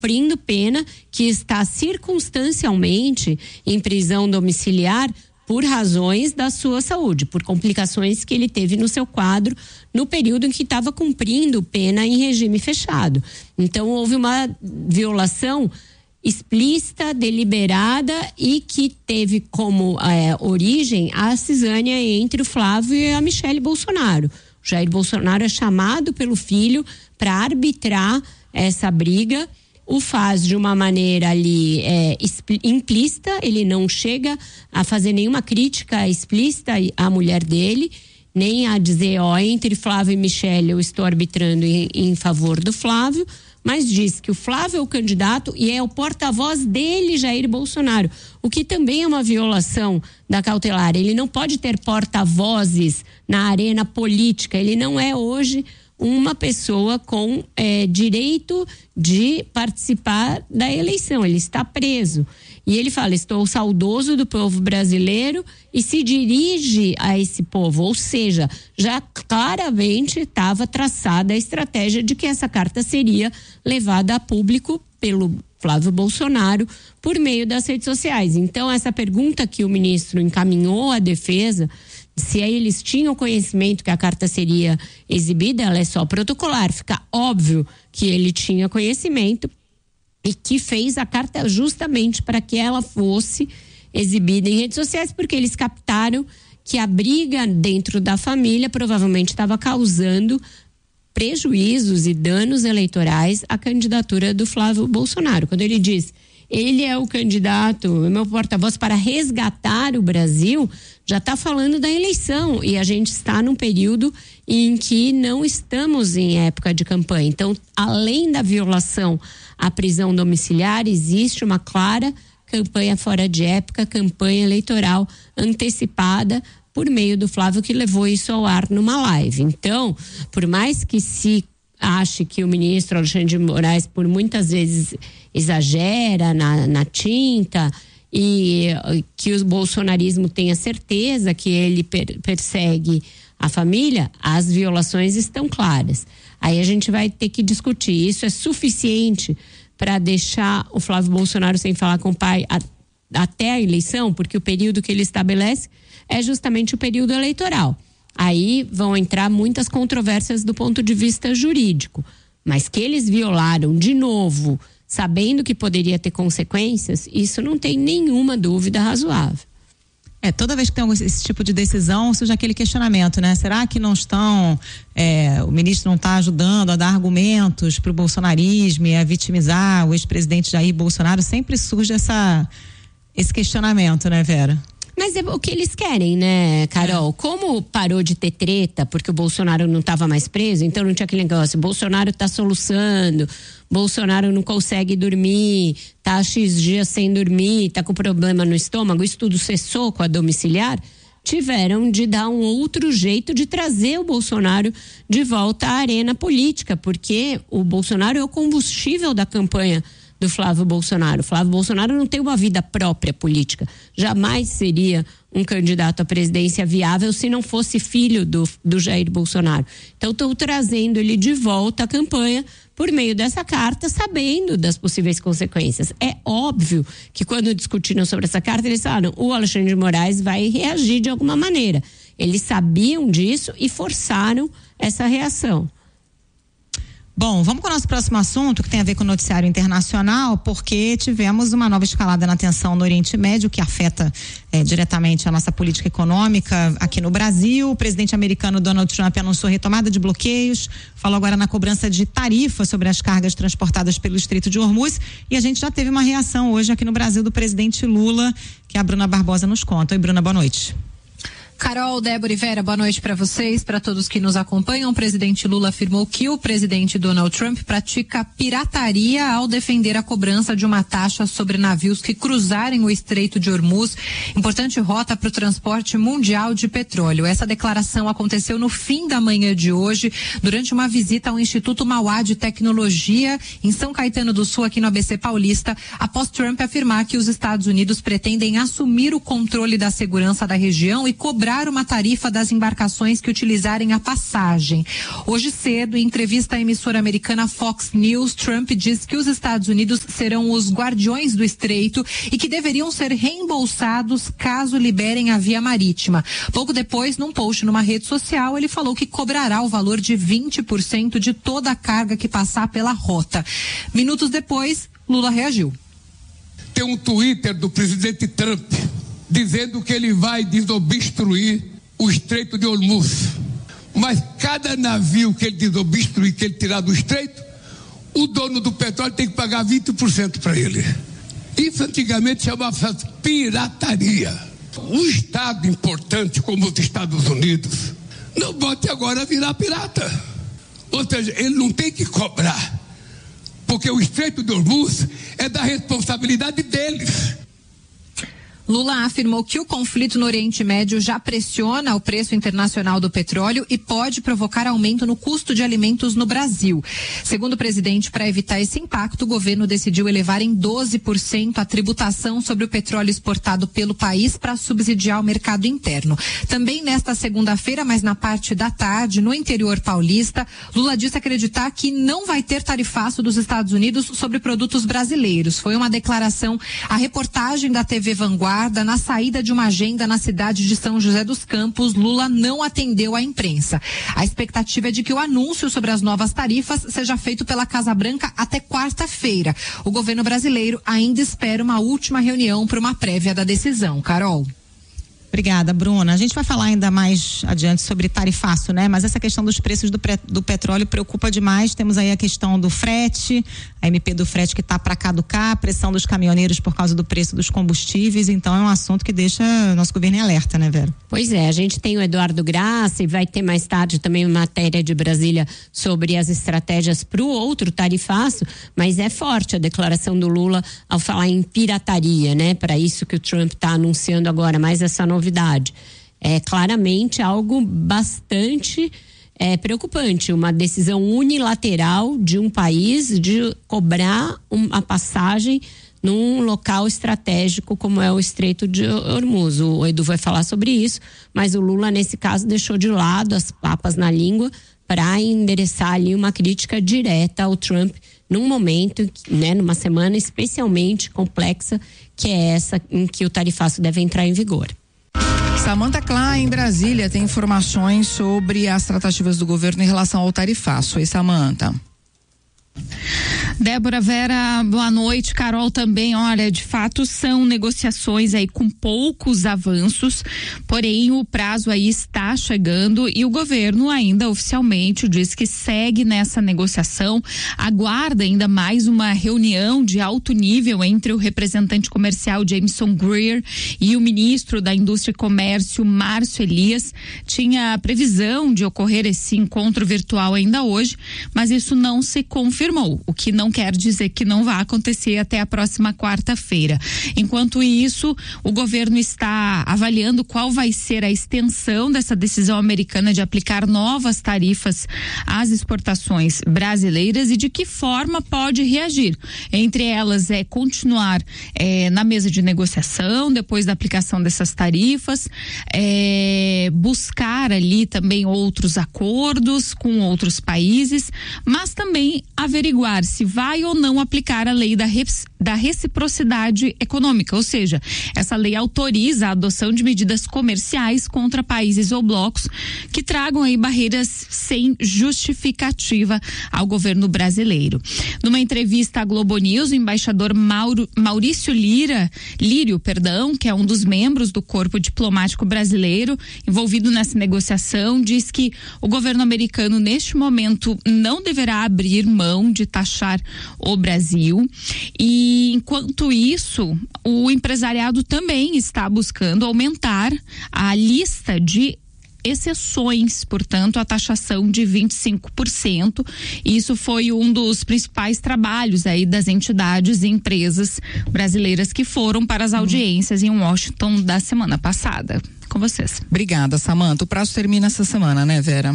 cumprindo pena, que está circunstancialmente em prisão domiciliar por razões da sua saúde, por complicações que ele teve no seu quadro no período em que estava cumprindo pena em regime fechado. Então houve uma violação explícita, deliberada e que teve como origem a cisânia entre o Flávio e a Michele Bolsonaro. O Jair Bolsonaro é chamado pelo filho para arbitrar essa briga, o faz de uma maneira ali implícita, ele não chega a fazer nenhuma crítica explícita à mulher dele, nem a dizer, entre Flávio e Michele eu estou arbitrando em favor do Flávio, mas diz que o Flávio é o candidato e é o porta-voz dele, Jair Bolsonaro, o que também é uma violação da cautelar. Ele não pode ter porta-vozes na arena política, ele não é hoje uma pessoa com direito de participar da eleição, ele está preso. E ele fala, estou saudoso do povo brasileiro, e se dirige a esse povo, ou seja, já claramente estava traçada a estratégia de que essa carta seria levada a público pelo Flávio Bolsonaro por meio das redes sociais. Então, essa pergunta que o ministro encaminhou à defesa, se eles tinham conhecimento que a carta seria exibida, ela é só protocolar. Fica óbvio que ele tinha conhecimento e que fez a carta justamente para que ela fosse exibida em redes sociais, porque eles captaram que a briga dentro da família provavelmente estava causando prejuízos e danos eleitorais à candidatura do Flávio Bolsonaro. Quando ele diz, ele é o candidato, meu porta-voz para resgatar o Brasil, já está falando da eleição, e a gente está num período em que não estamos em época de campanha. Então, além da violação à prisão domiciliar, existe uma clara campanha fora de época, campanha eleitoral antecipada por meio do Flávio, que levou isso ao ar numa live. Então, por mais que se ache que o ministro Alexandre de Moraes por muitas vezes exagera na tinta e que o bolsonarismo tenha certeza que ele persegue a família, as violações estão claras. Aí a gente vai ter que discutir. Isso é suficiente para deixar o Flávio Bolsonaro sem falar com o pai até a eleição, porque o período que ele estabelece é justamente o período eleitoral. Aí vão entrar muitas controvérsias do ponto de vista jurídico, mas que eles violaram de novo, sabendo que poderia ter consequências, isso não tem nenhuma dúvida razoável. Toda vez que tem esse tipo de decisão, surge aquele questionamento, né? Será que não estão, o ministro não está ajudando a dar argumentos para o bolsonarismo e a vitimizar o ex-presidente Jair Bolsonaro? Sempre surge esse questionamento, né, Vera? Mas é o que eles querem, né, Carol? Como parou de ter treta porque o Bolsonaro não estava mais preso, então não tinha aquele negócio, Bolsonaro está soluçando, Bolsonaro não consegue dormir, tá há X dias sem dormir, tá com problema no estômago, isso tudo cessou com a domiciliar, tiveram de dar um outro jeito de trazer o Bolsonaro de volta à arena política, porque o Bolsonaro é o combustível da campanha do Flávio Bolsonaro. O Flávio Bolsonaro não tem uma vida própria política. Jamais seria um candidato à presidência viável se não fosse filho do Jair Bolsonaro. Então, estou trazendo ele de volta à campanha por meio dessa carta, sabendo das possíveis consequências. É óbvio que quando discutiram sobre essa carta, eles falaram, o Alexandre de Moraes vai reagir de alguma maneira. Eles sabiam disso e forçaram essa reação. Bom, vamos com o nosso próximo assunto, que tem a ver com o noticiário internacional, porque tivemos uma nova escalada na tensão no Oriente Médio, que afeta diretamente a nossa política econômica aqui no Brasil. O presidente americano Donald Trump anunciou retomada de bloqueios, falou agora na cobrança de tarifa sobre as cargas transportadas pelo Estreito de Hormuz, e a gente já teve uma reação hoje aqui no Brasil do presidente Lula, que a Bruna Barbosa nos conta. Oi, Bruna, boa noite. Carol, Débora e Vera, boa noite para vocês, para todos que nos acompanham. O presidente Lula afirmou que o presidente Donald Trump pratica pirataria ao defender a cobrança de uma taxa sobre navios que cruzarem o Estreito de Hormuz, importante rota para o transporte mundial de petróleo. Essa declaração aconteceu no fim da manhã de hoje, durante uma visita ao Instituto Mauá de Tecnologia em São Caetano do Sul, aqui no ABC Paulista, após Trump afirmar que os Estados Unidos pretendem assumir o controle da segurança da região e cobrar cobrar uma tarifa das embarcações que utilizarem a passagem. Hoje cedo, em entrevista à emissora americana Fox News, Trump diz que os Estados Unidos serão os guardiões do estreito e que deveriam ser reembolsados caso liberem a via marítima. Pouco depois, num post numa rede social, ele falou que cobrará o valor de 20% de toda a carga que passar pela rota. Minutos depois, Lula reagiu. Tem um Twitter do presidente Trump dizendo que ele vai desobstruir o Estreito de Hormuz. Mas cada navio que ele desobstruir, que ele tirar do estreito, o dono do petróleo tem que pagar 20% para ele. Isso antigamente chamava pirataria. Um Estado importante como os Estados Unidos não pode agora virar pirata. Ou seja, ele não tem que cobrar, porque o Estreito de Hormuz é da responsabilidade deles. Lula afirmou que o conflito no Oriente Médio já pressiona o preço internacional do petróleo e pode provocar aumento no custo de alimentos no Brasil. Segundo o presidente, para evitar esse impacto, o governo decidiu elevar em 12% a tributação sobre o petróleo exportado pelo país para subsidiar o mercado interno. Também nesta segunda-feira, mas na parte da tarde, no interior paulista, Lula disse acreditar que não vai ter tarifaço dos Estados Unidos sobre produtos brasileiros. Foi uma declaração, a reportagem da TV Vanguarda. Na saída de uma agenda na cidade de São José dos Campos, Lula não atendeu à imprensa. A expectativa é de que o anúncio sobre as novas tarifas seja feito pela Casa Branca até quarta-feira. O governo brasileiro ainda espera uma última reunião para uma prévia da decisão. Carol. Obrigada, Bruna. A gente vai falar ainda mais adiante sobre tarifaço, né? Mas essa questão dos preços do petróleo preocupa demais. Temos aí a questão do frete, a MP do frete que está para caducar, a pressão dos caminhoneiros por causa do preço dos combustíveis. Então é um assunto que deixa nosso governo em alerta, né, Vera? Pois é, a gente tem o Eduardo Graça e vai ter mais tarde também uma matéria de Brasília sobre as estratégias para o outro tarifaço, mas é forte a declaração do Lula ao falar em pirataria, né? Para isso que o Trump está anunciando agora, mais essa novidade. É claramente algo bastante preocupante, uma decisão unilateral de um país de cobrar uma passagem num local estratégico como é o Estreito de Hormuz. O Edu vai falar sobre isso, mas o Lula nesse caso deixou de lado as papas na língua para endereçar ali uma crítica direta ao Trump num momento, né, numa semana especialmente complexa, que é essa em que o tarifaço deve entrar em vigor. Samantha Klein, em Brasília, tem informações sobre as tratativas do governo em relação ao tarifaço. Oi, Samantha. Débora, Vera, boa noite. Carol também, olha, de fato são negociações aí com poucos avanços, porém o prazo aí está chegando e o governo ainda oficialmente diz que segue nessa negociação, aguarda ainda mais uma reunião de alto nível entre o representante comercial Jameson Greer e o ministro da Indústria e Comércio, Márcio Elias. Tinha a previsão de ocorrer esse encontro virtual ainda hoje, mas isso não se confirmou, o que não quer dizer que não vai acontecer até a próxima quarta-feira. Enquanto isso, o governo está avaliando qual vai ser a extensão dessa decisão americana de aplicar novas tarifas às exportações brasileiras e de que forma pode reagir. Entre elas continuar na mesa de negociação depois da aplicação dessas tarifas, buscar ali também outros acordos com outros países, mas também averiguar se vai ou não aplicar a lei da reciprocidade econômica, ou seja, essa lei autoriza a adoção de medidas comerciais contra países ou blocos que tragam aí barreiras sem justificativa ao governo brasileiro. Numa entrevista à Globo News, o embaixador Maurício Lírio, que é um dos membros do corpo diplomático brasileiro envolvido nessa negociação, diz que o governo americano neste momento não deverá abrir mão de taxar o Brasil e enquanto isso o empresariado também está buscando aumentar a lista de exceções, portanto, a taxação de 25%. Isso foi um dos principais trabalhos aí das entidades e empresas brasileiras que foram para as audiências em Washington da semana passada. Com vocês. Obrigada, Samantha. O prazo termina essa semana, né, Vera?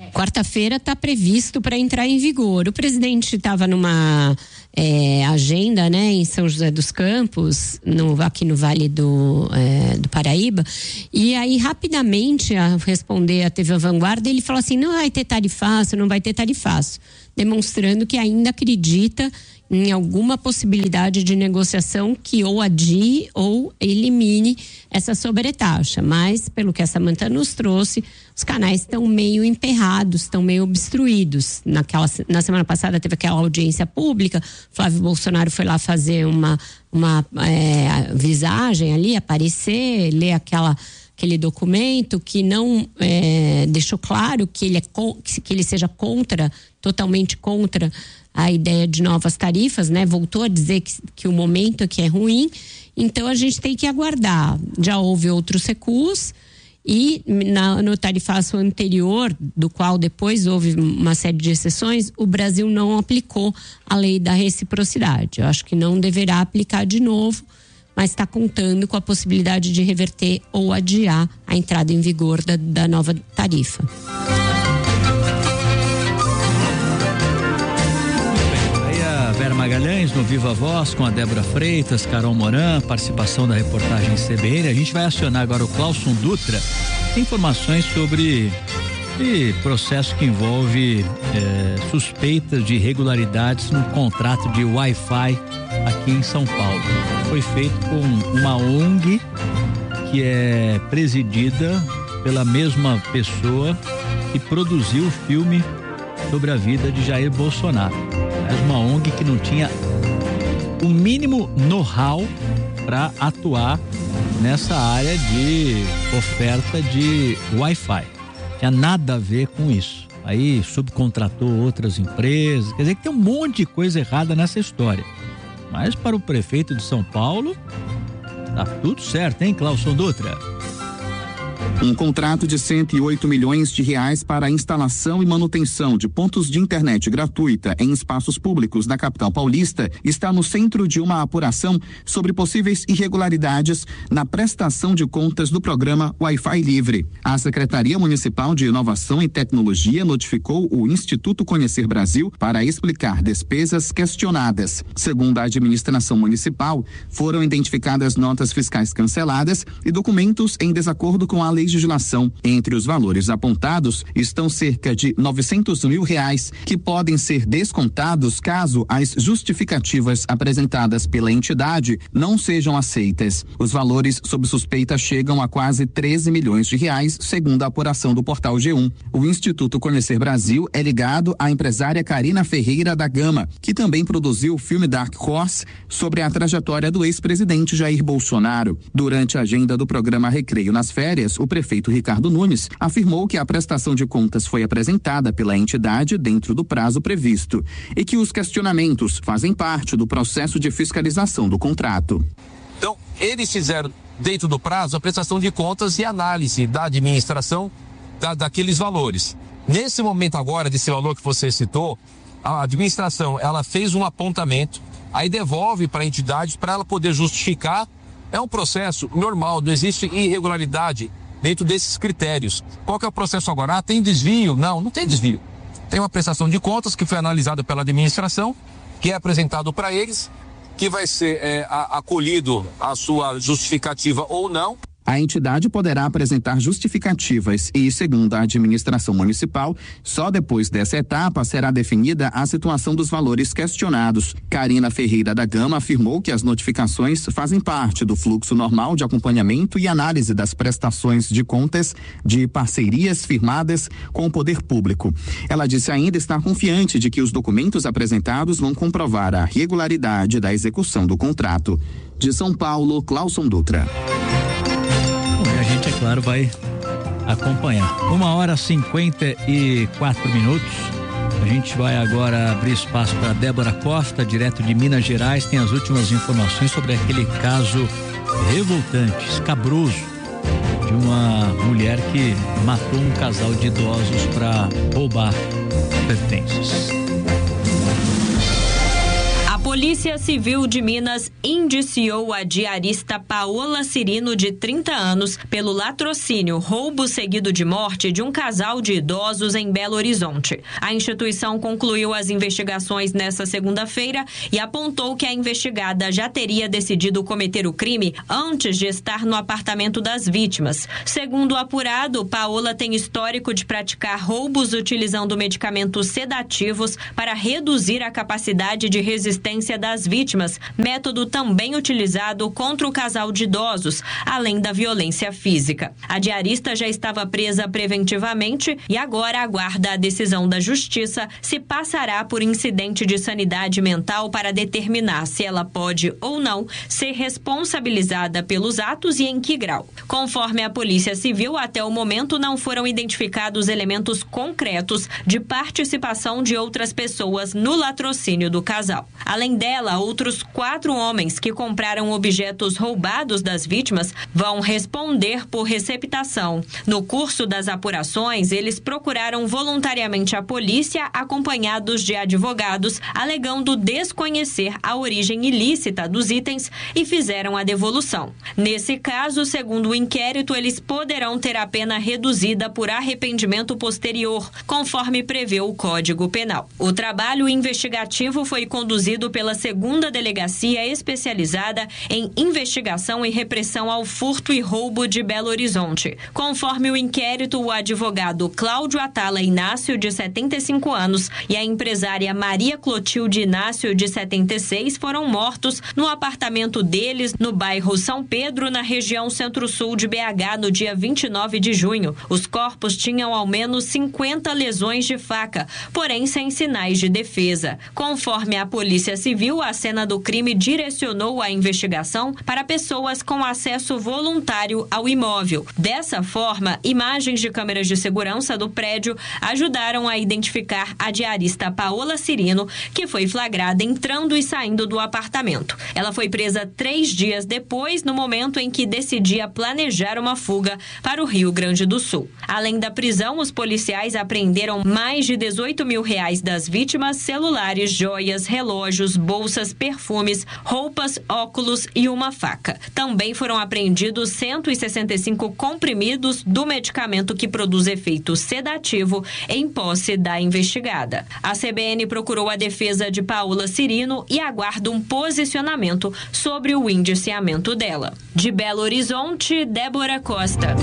Quarta-feira está previsto para entrar em vigor. O presidente estava numa agenda, né, em São José dos Campos, aqui no Vale do Paraíba, e aí rapidamente, a responder a TV Vanguarda, ele falou assim: não vai ter tarifaço, não vai ter tarifaço, demonstrando que ainda acredita em alguma possibilidade de negociação que ou adie ou elimine essa sobretaxa. Mas, pelo que a Samantha nos trouxe, os canais estão meio emperrados, estão meio obstruídos. Na semana passada teve aquela audiência pública, Flávio Bolsonaro foi lá fazer uma visagem ali, aparecer, ler aquele documento que não deixou claro que ele seja totalmente contra a ideia de novas tarifas, né? Voltou a dizer que o momento aqui é ruim, então a gente tem que aguardar. Já houve outros recursos e no tarifaço anterior, do qual depois houve uma série de exceções, o Brasil não aplicou a lei da reciprocidade. Eu acho que não deverá aplicar de novo, mas está contando com a possibilidade de reverter ou adiar a entrada em vigor da nova tarifa. Vera Magalhães no Viva Voz com a Débora Freitas, Carol Moran, participação da reportagem CBN. A gente vai acionar agora o Clauson Dutra. Tem informações sobre processo que envolve suspeitas de irregularidades no contrato de Wi-Fi aqui em São Paulo. Foi feito com uma ONG que é presidida pela mesma pessoa que produziu o filme sobre a vida de Jair Bolsonaro. É uma ONG que não tinha o mínimo know-how para atuar nessa área de oferta de Wi-Fi. Tinha nada a ver com isso. Aí subcontratou outras empresas. Quer dizer que tem um monte de coisa errada nessa história. Mas para o prefeito de São Paulo, tá tudo certo, hein, Clauson Dutra? Um contrato de 108 milhões de reais para a instalação e manutenção de pontos de internet gratuita em espaços públicos da capital paulista está no centro de uma apuração sobre possíveis irregularidades na prestação de contas do programa Wi-Fi Livre. A Secretaria Municipal de Inovação e Tecnologia notificou o Instituto Conhecer Brasil para explicar despesas questionadas. Segundo a administração municipal, foram identificadas notas fiscais canceladas e documentos em desacordo com a legislação. Entre os valores apontados estão cerca de 900 mil reais que podem ser descontados caso as justificativas apresentadas pela entidade não sejam aceitas. Os valores sob suspeita chegam a quase 13 milhões de reais, segundo a apuração do portal G1. O Instituto Conhecer Brasil é ligado à empresária Carina Ferreira da Gama, que também produziu o filme Dark Horse sobre a trajetória do ex-presidente Jair Bolsonaro. Durante a agenda do programa Recreio nas Férias, o prefeito Ricardo Nunes afirmou que a prestação de contas foi apresentada pela entidade dentro do prazo previsto e que os questionamentos fazem parte do processo de fiscalização do contrato. Então, eles fizeram dentro do prazo a prestação de contas e análise da administração daqueles valores. Nesse momento agora, desse valor que você citou, a administração ela fez um apontamento, aí devolve para a entidade para ela poder justificar. É um processo normal, não existe irregularidade dentro desses critérios. Qual que é o processo agora? Tem desvio? Não tem desvio. Tem uma prestação de contas que foi analisada pela administração, que é apresentado para eles, que vai ser acolhido a sua justificativa ou não. A entidade poderá apresentar justificativas e, segundo a administração municipal, só depois dessa etapa será definida a situação dos valores questionados. Carina Ferreira da Gama afirmou que as notificações fazem parte do fluxo normal de acompanhamento e análise das prestações de contas de parcerias firmadas com o poder público. Ela disse ainda estar confiante de que os documentos apresentados vão comprovar a regularidade da execução do contrato. De São Paulo, Clauson Dutra. A gente, é claro, vai acompanhar. 1h54. A gente vai agora abrir espaço para Débora Costa, direto de Minas Gerais. Tem as últimas informações sobre aquele caso revoltante, escabroso, de uma mulher que matou um casal de idosos para roubar pertences. A polícia Polícia Civil de Minas indiciou a diarista Paola Cirino, de 30 anos, pelo latrocínio, roubo seguido de morte de um casal de idosos em Belo Horizonte. A instituição concluiu as investigações nesta segunda-feira e apontou que a investigada já teria decidido cometer o crime antes de estar no apartamento das vítimas. Segundo o apurado, Paola tem histórico de praticar roubos utilizando medicamentos sedativos para reduzir a capacidade de resistência das vítimas, método também utilizado contra o casal de idosos, além da violência física. A diarista já estava presa preventivamente e agora aguarda a decisão da Justiça se passará por incidente de sanidade mental para determinar se ela pode ou não ser responsabilizada pelos atos e em que grau. Conforme a Polícia Civil, até o momento não foram identificados elementos concretos de participação de outras pessoas no latrocínio do casal. Além dela, outros 4 homens que compraram objetos roubados das vítimas vão responder por receptação. No curso das apurações, eles procuraram voluntariamente a polícia, acompanhados de advogados, alegando desconhecer a origem ilícita dos itens e fizeram a devolução. Nesse caso, segundo o inquérito, eles poderão ter a pena reduzida por arrependimento posterior, conforme prevê o Código Penal. O trabalho investigativo foi conduzido pela 2ª Delegacia Especializada em Investigação e Repressão ao Furto e Roubo de Belo Horizonte. Conforme o inquérito, o advogado Cláudio Atala Inácio, de 75 anos, e a empresária Maria Clotilde Inácio, de 76, foram mortos no apartamento deles, no bairro São Pedro, na região centro-sul de BH, no dia 29 de junho. Os corpos tinham ao menos 50 lesões de faca, porém sem sinais de defesa. Conforme a Polícia Civil, a cena do crime direcionou a investigação para pessoas com acesso voluntário ao imóvel. Dessa forma, imagens de câmeras de segurança do prédio ajudaram a identificar a diarista Paola Cirino, que foi flagrada entrando e saindo do apartamento. Ela foi presa 3 dias depois, no momento em que decidia planejar uma fuga para o Rio Grande do Sul. Além da prisão, os policiais apreenderam mais de R$18 mil das vítimas, celulares, joias, relógios, bolsas, perfumes, roupas, óculos e uma faca. Também foram apreendidos 165 comprimidos do medicamento que produz efeito sedativo em posse da investigada. A CBN procurou a defesa de Paola Cirino e aguarda um posicionamento sobre o indiciamento dela. De Belo Horizonte, Débora Costa.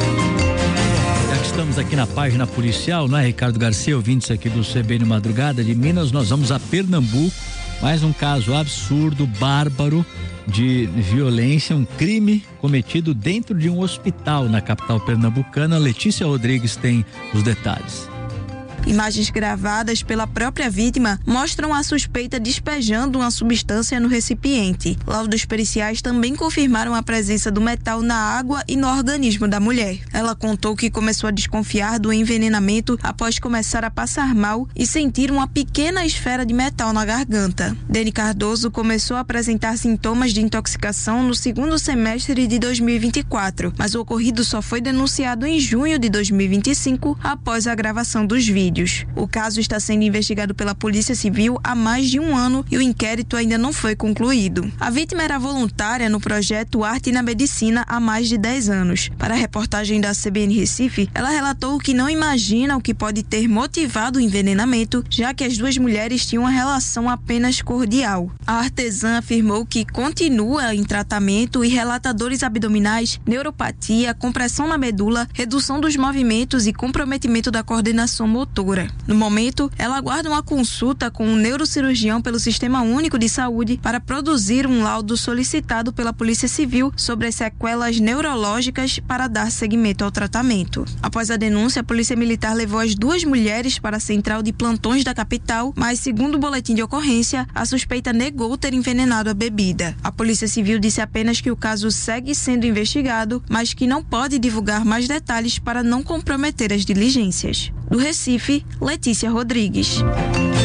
Já que estamos aqui na página policial, não é, Ricardo Garcia, ouvintes aqui do CBN Madrugada de Minas, nós vamos a Pernambuco. Mais um caso absurdo, bárbaro, de violência, um crime cometido dentro de um hospital na capital pernambucana. Letícia Rodrigues tem os detalhes. Imagens gravadas pela própria vítima mostram a suspeita despejando uma substância no recipiente. Laudos periciais também confirmaram a presença do metal na água e no organismo da mulher. Ela contou que começou a desconfiar do envenenamento após começar a passar mal e sentir uma pequena esfera de metal na garganta. Deni Cardoso começou a apresentar sintomas de intoxicação no 2º semestre de 2024, mas o ocorrido só foi denunciado em junho de 2025 após a gravação dos vídeos. O caso está sendo investigado pela Polícia Civil há mais de 1 ano e o inquérito ainda não foi concluído. A vítima era voluntária no projeto Arte na Medicina há mais de 10 anos. Para a reportagem da CBN Recife, ela relatou que não imagina o que pode ter motivado o envenenamento, já que as 2 mulheres tinham uma relação apenas cordial. A artesã afirmou que continua em tratamento e relata dores abdominais, neuropatia, compressão na medula, redução dos movimentos e comprometimento da coordenação motora. No momento, ela aguarda uma consulta com um neurocirurgião pelo Sistema Único de Saúde para produzir um laudo solicitado pela Polícia Civil sobre as sequelas neurológicas para dar seguimento ao tratamento. Após a denúncia, a Polícia Militar levou as 2 mulheres para a central de plantões da capital, mas, segundo o boletim de ocorrência, a suspeita negou ter envenenado a bebida. A Polícia Civil disse apenas que o caso segue sendo investigado, mas que não pode divulgar mais detalhes para não comprometer as diligências. Do Recife, Letícia Rodrigues.